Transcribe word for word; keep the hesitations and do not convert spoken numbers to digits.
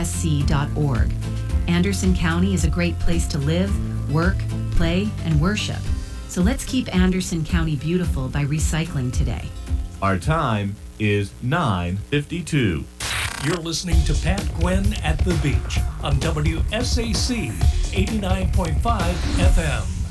s c dot org. Anderson County is a great place to live, work, play, and worship. So let's keep Anderson County beautiful by recycling today. Our time is nine fifty-two. You're listening to Pat Gwen at the Beach on W S A C eighty-nine point five F M.